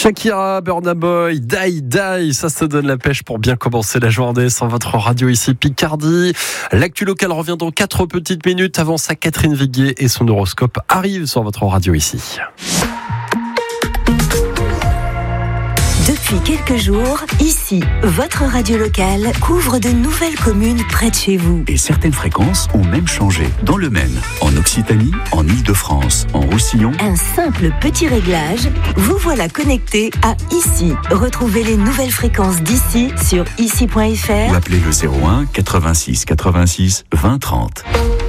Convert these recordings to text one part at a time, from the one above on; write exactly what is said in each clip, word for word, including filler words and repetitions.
Shakira, Burna Boy, Die Die, ça se donne la pêche pour bien commencer la journée sans votre radio ici Picardie. L'actu locale revient dans quatre petites minutes. Avant ça, Catherine Viguier et son horoscope arrivent sur votre radio ici. Depuis quelques jours, ici, votre radio locale couvre de nouvelles communes près de chez vous. Et certaines fréquences ont même changé. Dans le Maine, en Occitanie, en Île-de-France, en Roussillon. Un simple petit réglage, vous voilà connecté à Ici. Retrouvez les nouvelles fréquences d'ici sur ici point f r Ou appelez le zéro un quatre-vingt-six quatre-vingt-six vingt trente.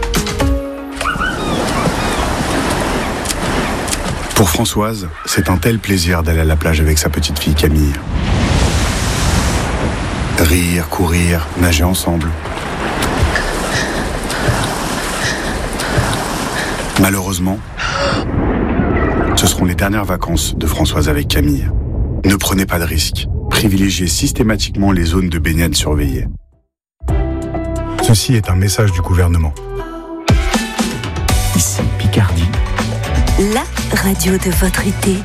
Pour Françoise, c'est un tel plaisir d'aller à la plage avec sa petite fille Camille. Rire, courir, nager ensemble. Malheureusement, ce seront les dernières vacances de Françoise avec Camille. Ne prenez pas de risques. Privilégiez systématiquement les zones de baignade surveillées. Ceci est un message du gouvernement. Ici, Picardie. La radio de votre été.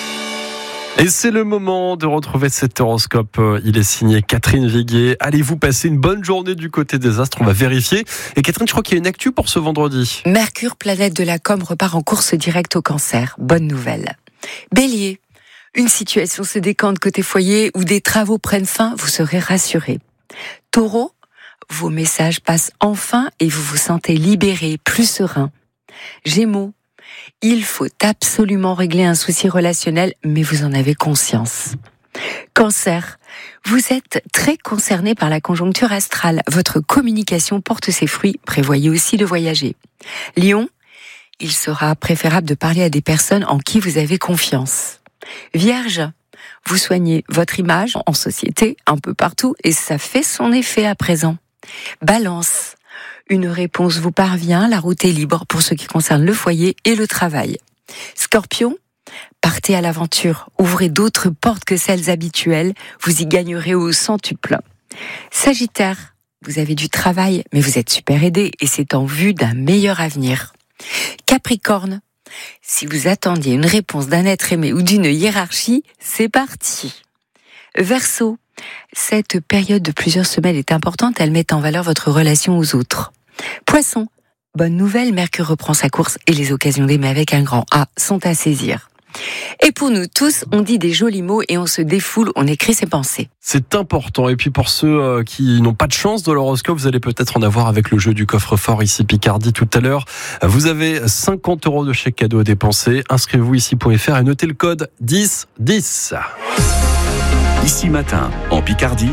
Et c'est le moment de retrouver cet horoscope. Il est signé Catherine Viguier. Allez-vous passer une bonne journée du côté des astres? On va vérifier. Et Catherine, je crois qu'il y a une actu pour ce vendredi. Mercure, planète de la com, repart en course directe au Cancer. Bonne nouvelle. Bélier, une situation se décante côté foyer où des travaux prennent fin, vous serez rassuré. Taureau, vos messages passent enfin et vous vous sentez libéré, plus serein. Gémeaux, il faut absolument régler un souci relationnel, mais vous en avez conscience. Cancer, vous êtes très concerné par la conjoncture astrale. Votre communication porte ses fruits, prévoyez aussi de voyager. Lion, il sera préférable de parler à des personnes en qui vous avez confiance. Vierge, vous soignez votre image en société, un peu partout, et ça fait son effet à présent. Balance, une réponse vous parvient, la route est libre pour ce qui concerne le foyer et le travail. Scorpion, partez à l'aventure, ouvrez d'autres portes que celles habituelles, vous y gagnerez au centuple. Sagittaire, vous avez du travail, mais vous êtes super aidé et c'est en vue d'un meilleur avenir. Capricorne, si vous attendiez une réponse d'un être aimé ou d'une hiérarchie, c'est parti. Verseau, cette période de plusieurs semaines est importante, elle met en valeur votre relation aux autres. Poisson, bonne nouvelle, Mercure reprend sa course et les occasions d'aimer avec un grand A sont à saisir. Et pour nous tous, on dit des jolis mots et on se défoule, on écrit ses pensées. C'est important. Et puis pour ceux qui n'ont pas de chance de l'horoscope, vous allez peut-être en avoir avec le jeu du coffre-fort ici Picardie tout à l'heure. Vous avez cinquante euros de chèque cadeau à dépenser. Inscrivez-vous ici point f r et notez le code dix dix. Ici matin, en Picardie,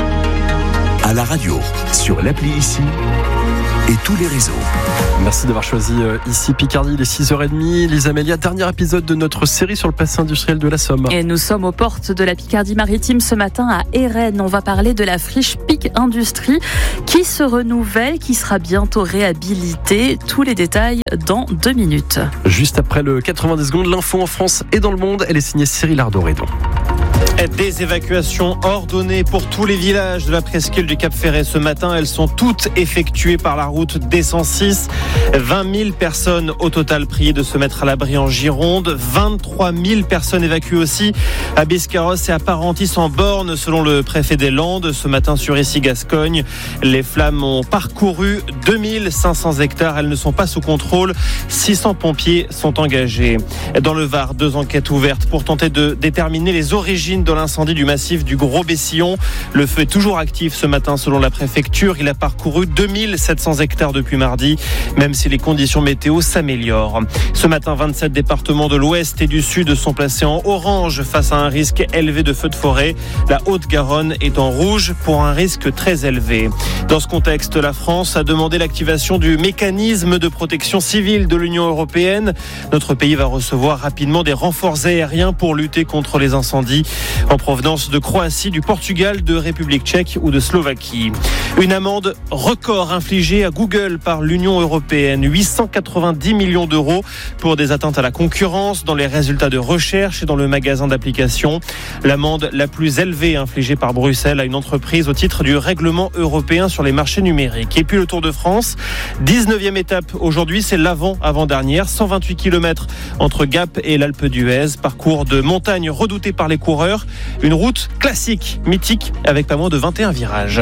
à la radio, sur l'appli Ici et tous les réseaux. Merci d'avoir choisi ici Picardie, il est six heures trente. Lisa Amélia, dernier épisode de notre série sur le passé industriel de la Somme. Et nous sommes aux portes de la Picardie maritime ce matin à Erennes. On va parler de la friche Pic Industrie qui se renouvelle, qui sera bientôt réhabilitée. Tous les détails dans deux minutes. Juste après le quatre-vingt-dix secondes, l'info en France et dans le monde, elle est signée Cyril Ardoredon. Des évacuations ordonnées pour tous les villages de la presqu'île du Cap-Ferret ce matin. Elles sont toutes effectuées par la route D cent six. vingt mille personnes au total priées de se mettre à l'abri en Gironde. vingt-trois mille personnes évacuées aussi à Biscarrosse et à Parentis-en-Born selon le préfet des Landes. Ce matin sur Issy-Gascogne, les flammes ont parcouru deux mille cinq cents hectares. Elles ne sont pas sous contrôle. six cents pompiers sont engagés. Dans le Var, deux enquêtes ouvertes pour tenter de déterminer les origines de l'incendie du massif du Gros-Bessillon. Le feu est toujours actif ce matin selon la préfecture. Il a parcouru deux mille sept cents hectares depuis mardi, même si les conditions météo s'améliorent. Ce matin, vingt-sept départements de l'Ouest et du Sud sont placés en orange face à un risque élevé de feux de forêt. La Haute-Garonne est en rouge pour un risque très élevé. Dans ce contexte, la France a demandé l'activation du mécanisme de protection civile de l'Union européenne. Notre pays va recevoir rapidement des renforts aériens pour lutter contre les incendies. en provenance de Croatie, du Portugal, de République tchèque ou de Slovaquie. Une amende record infligée à Google par l'Union européenne, huit cent quatre-vingt-dix millions d'euros pour des atteintes à la concurrence dans les résultats de recherche et dans le magasin d'applications. L'amende la plus élevée infligée par Bruxelles à une entreprise au titre du règlement européen sur les marchés numériques. Et puis le Tour de France, dix-neuvième étape aujourd'hui, c'est l'avant-avant-dernière, cent vingt-huit kilomètres entre Gap et l'Alpe d'Huez, parcours de montagne redouté par les coureurs, une route classique, mythique, avec pas moins de vingt et un virages.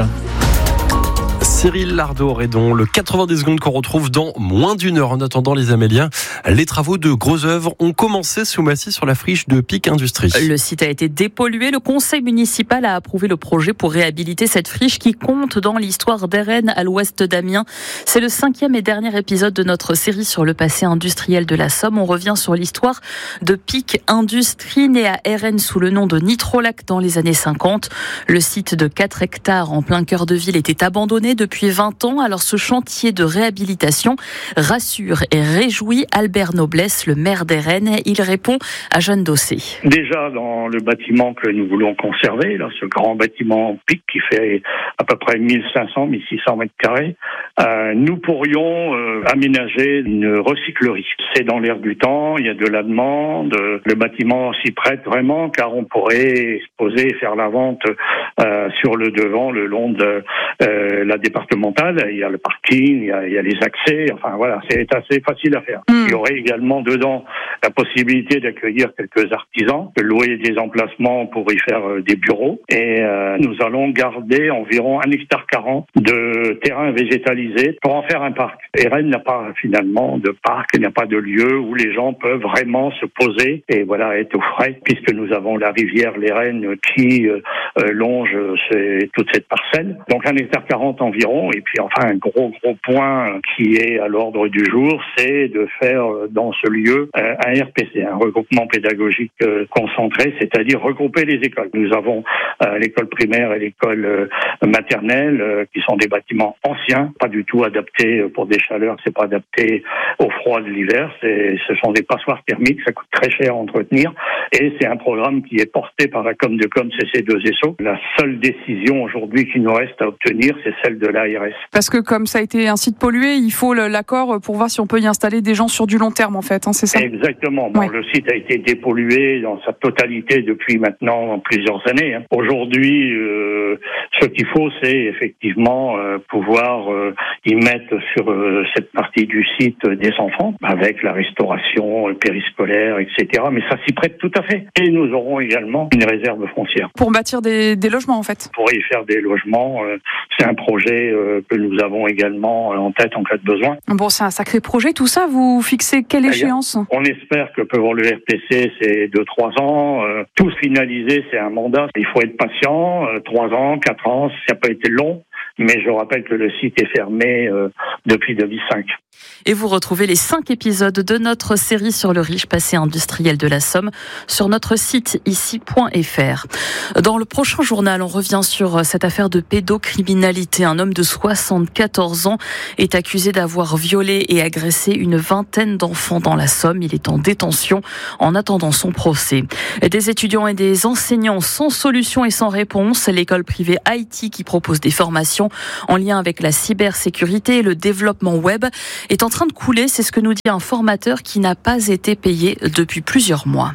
Cyril Lardot-Redon, le quatre-vingt-dix secondes qu'on retrouve dans moins d'une heure. En attendant, les Améliens, les travaux de gros œuvres ont commencé sous Massy sur la friche de Pic Industrie. Le site a été dépollué. Le conseil municipal a approuvé le projet pour réhabiliter cette friche qui compte dans l'histoire d'Airaines à l'ouest d'Amiens. C'est le cinquième et dernier épisode de notre série sur le passé industriel de la Somme. On revient sur l'histoire de Pic Industrie, né à Airaines sous le nom de Nitrolac dans les années cinquante. Le site de quatre hectares en plein cœur de ville était abandonné depuis vingt ans. Alors ce chantier de réhabilitation rassure et réjouit Albert Noblesse, le maire d'Airaines. Il répond à Jeanne Dossé. Déjà dans le bâtiment que nous voulons conserver, là, ce grand bâtiment Pic qui fait à peu près mille cinq cents à mille six cents mètres carrés, euh, nous pourrions euh, aménager une recyclerie. C'est dans l'air du temps, il y a de la demande, le bâtiment s'y prête vraiment car on pourrait se poser et faire la vente euh, sur le devant, le long de euh, la départementale, il y a le parking, il y a, il y a les accès, enfin voilà, c'est assez facile à faire. Mmh. Il y aurait également dedans la possibilité d'accueillir quelques artisans, de louer des emplacements pour y faire euh, des bureaux, et euh, nous allons garder environ un hectare quarante de terrain végétalisé pour en faire un parc. Airaines n'a pas finalement de parc, il n'y a pas de lieu où les gens peuvent vraiment se poser et voilà être au frais, puisque nous avons la rivière l'Airaines qui euh, longe c'est, toute cette parcelle. Donc un hectare quarante environ, et puis enfin un gros gros point qui est à l'ordre du jour, c'est de faire dans ce lieu euh, un R P C, un regroupement pédagogique euh, concentré, c'est-à-dire regrouper les écoles. Nous avons euh, l'école primaire et l'école euh, maternelle euh, qui sont des bâtiments anciens, pas du tout adaptés pour des chaleurs, c'est pas adapté au froid de l'hiver, c'est, ce sont des passoires thermiques, ça coûte très cher à entretenir, et c'est un programme qui est porté par la com de com C C deux S O. La seule décision aujourd'hui qui nous reste à obtenir, c'est celle de l'A R S. Parce que comme ça a été un site pollué, il faut l'accord pour voir si on peut y installer des gens sur du long terme en fait, hein, c'est ça ? Exactement. Bon, ouais. Le site a été dépollué dans sa totalité depuis maintenant plusieurs années. Hein. Aujourd'hui, euh, ce qu'il faut, c'est effectivement euh, pouvoir euh, y mettre sur euh, cette partie du site des enfants, avec la restauration, le périscolaire, et cetera. Mais ça s'y prête tout à fait. Et nous aurons également une réserve foncière. Pour bâtir des, des logements en fait. Pour y faire des logements, euh, c'est un projet euh, que nous avons également en tête en cas de besoin. Bon, c'est un sacré projet tout ça. Vous fixez quelle échéance ? On espère que pour le R P C, c'est deux trois ans. Euh, tout finalisé, c'est un mandat. Il faut être patient. Euh, trois ans, quatre ans, ça n'a pas été long. Mais je rappelle que le site est fermé euh, depuis deux mille cinq. Et vous retrouvez les cinq épisodes de notre série sur le riche passé industriel de la Somme sur notre site ici point f r. Dans le prochain journal, on revient sur cette affaire de pédocriminalité. Un homme de soixante-quatorze ans est accusé d'avoir violé et agressé une vingtaine d'enfants dans la Somme. Il est en détention en attendant son procès. Des étudiants et des enseignants sans solution et sans réponse. L'école privée I T qui propose des formations en lien avec la cybersécurité et le développement web est en train de couler, c'est ce que nous dit un formateur qui n'a pas été payé depuis plusieurs mois.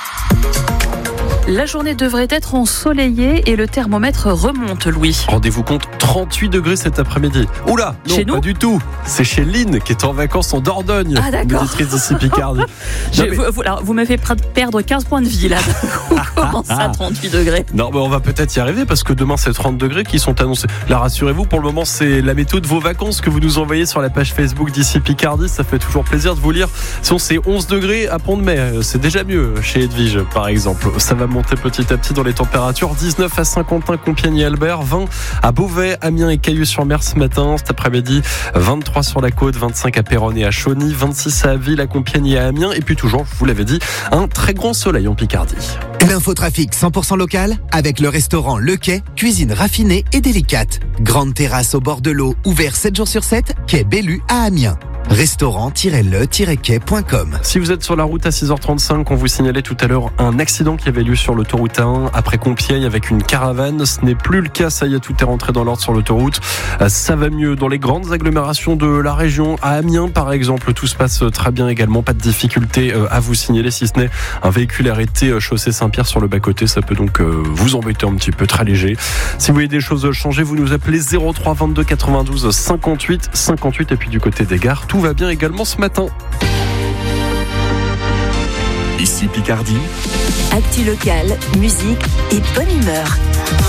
La journée devrait être ensoleillée et le thermomètre remonte, Louis. Rendez-vous compte, trente-huit degrés cet après-midi. Oula, non, chez nous pas du tout. C'est chez Lynn qui est en vacances en Dordogne. Ah d'accord. Auditrice d'ici Picardie. Je, mais... vous, vous, alors, vous m'avez fait perdre quinze points de vie là. Comment ça, ah. trente-huit degrés ? Non, mais on va peut-être y arriver parce que demain c'est trente degrés qui sont annoncés. Là, rassurez-vous, pour le moment c'est la météo de vos vacances que vous nous envoyez sur la page Facebook d'ici Picardie. Ça fait toujours plaisir de vous lire. Sinon c'est onze degrés à Pont-de-Mai. C'est déjà mieux chez Edwige par exemple. Ça va monter petit à petit dans les températures. dix-neuf à Saint-Quentin, Compiègne et Albert, vingt à Beauvais, Amiens et Cailloux-sur-Mer ce matin. Cet après-midi, vingt-trois sur la côte, vingt-cinq à Péronne et à Chauny, vingt-six à Avis, à Compiègne et à Amiens. Et puis toujours, je vous l'avais dit, un très grand soleil en Picardie. L'infotrafic cent pour cent local avec le restaurant Le Quai, cuisine raffinée et délicate. Grande terrasse au bord de l'eau, ouvert sept jours sur sept, quai Bellu à Amiens. restaurant-le-quai point com. Si vous êtes sur la route à six heures trente-cinq, on vous signalait tout à l'heure un accident qui avait lieu sur l'autoroute A un après Compiègne avec une caravane. Ce n'est plus le cas, ça y est, tout est rentré dans l'ordre sur l'autoroute. Ça va mieux dans les grandes agglomérations de la région. À Amiens, par exemple, tout se passe très bien également. Pas de difficulté à vous signaler, si ce n'est un véhicule arrêté chaussée Saint-Pierre sur le bas-côté. Ça peut donc vous embêter un petit peu, très léger. Si vous voyez des choses changer, vous nous appelez zéro trois vingt-deux quatre-vingt-douze cinquante-huit cinquante-huit. Et puis du côté des gares, tout va bien également ce matin. Ici Picardie. Actu locale, musique et bonne humeur.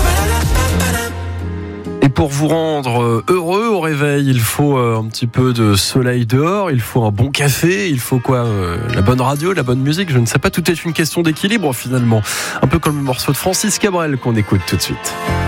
Et pour vous rendre heureux au réveil, il faut un petit peu de soleil dehors, il faut un bon café, il faut quoi ? La bonne radio, la bonne musique, je ne sais pas, tout est une question d'équilibre finalement. Un peu comme le morceau de Francis Cabrel qu'on écoute tout de suite.